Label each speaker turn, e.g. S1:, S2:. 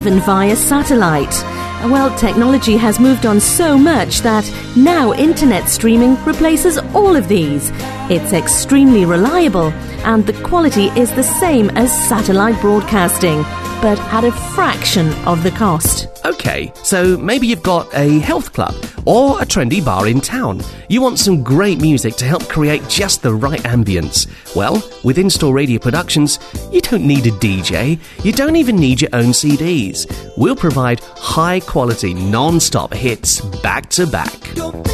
S1: even via satellite. Well, technology has moved on so much that now internet streaming replaces all of these. It's extremely reliable, and the quality is the same as satellite broadcasting, but at a fraction of the cost.
S2: Okay, so maybe you've got a health club or a trendy bar in town. You want some great music to help create just the right ambience. Well, with In-Store Radio Productions, you don't need a DJ. You don't even need your own CDs. We'll provide high-quality, non-stop hits back to back.